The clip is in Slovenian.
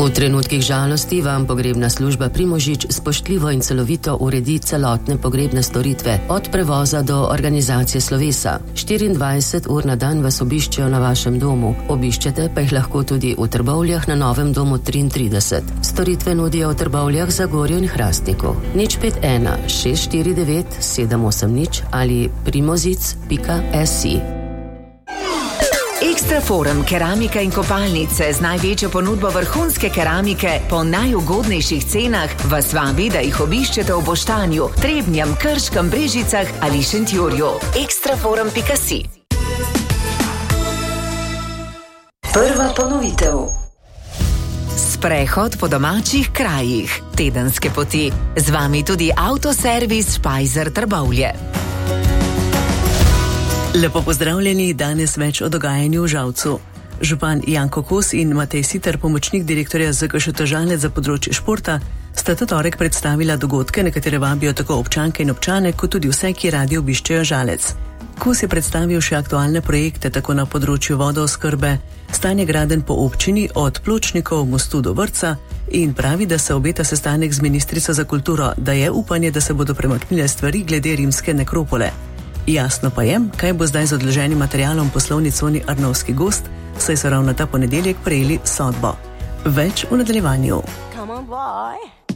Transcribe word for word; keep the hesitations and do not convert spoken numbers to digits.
V trenutkih žalosti vam pogrebna služba Primožič spoštljivo in celovito uredi celotne pogrebne storitve, od prevoza do organizacije slovesa. štiriindvajset ur na dan vas obiščejo na vašem domu, obiščete pa jih lahko tudi v Trbovljah na Novem domu triintrideset. Storitve nudijo v Trbovljah, Zagorju in Hrastniku. nič pet ena šest štiri devet sedem osem nič ali primozic pika si. Ekstraforum keramika in kopalnice z največjo ponudbo vrhunske keramike po najugodnejših cenah vas vabi, da jih obiščete v Boštanju, Trebnjem, Krškem, Brežicah ali Šentjurju. ekstraforum pika si. Prva ponovitev. Sprehod po domačih krajih. Tedenske poti. Z vami tudi avtoservis Špajzer Trbovlje. Lepo pozdravljeni, danes več o dogajanju v Žalcu. Župan Janko Kos in Matej Siter, pomočnik direktorja Z K Š T Žalec za področje športa, sta ta torek predstavila dogodke, na katere vabijo tako občanke in občane, kot tudi vse, ki radi obiščejo Žalec. Kos je predstavil še aktualne projekte tako na področju vodooskrbe, stanje gradenj po občini od pločnikov, mostu do vrtca in pravi, da se obeta sestanek z ministrico za kulturo, da je upanje, da se bodo premaknile stvari glede rimske nekropole. Jasno pa je, kaj bo zdaj z odloženim materialom v poslovni coni Arnovski gozd, saj so ravno ta ponedeljek prejeli sodbo. Več v nadaljevanju. Come on, boy.